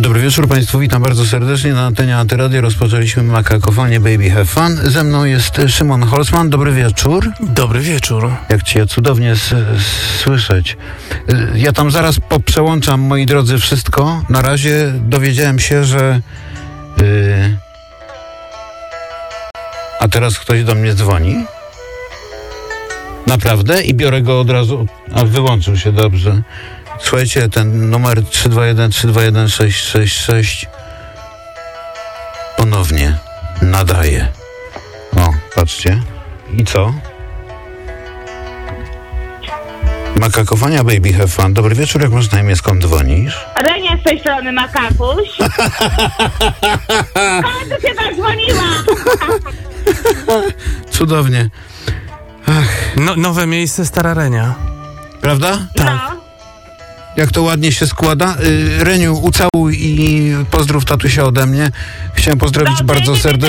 Dobry wieczór Państwu, witam bardzo serdecznie. Na antenie Antyradia rozpoczęliśmy Makakofonię Baby Have Fun. Ze mną jest Szymon Holzman. Dobry wieczór. Dobry wieczór. Jak Cię cudownie słyszeć. Ja tam zaraz poprzełączam, moi drodzy, wszystko. Na razie dowiedziałem się, że... A teraz ktoś do mnie dzwoni. Naprawdę? I biorę go od razu... A wyłączył się, dobrze. Słuchajcie, ten numer 321-321-666 ponownie nadaje. O, patrzcie. I co? Makakofonia Baby Have Fun. Dobry wieczór, jak masz na imię, skąd dzwonisz? Renia z tej strony, Makakuś. Ale to się tak dzwoniła. Cudownie. Ach, Nowe miejsce, stara Renia. prawda? Tak. No. Jak to ładnie się składa. Reniu, ucałuj i pozdrów tatusia ode mnie. Chciałem pozdrowić Dobrze, bardzo nie serdecznie.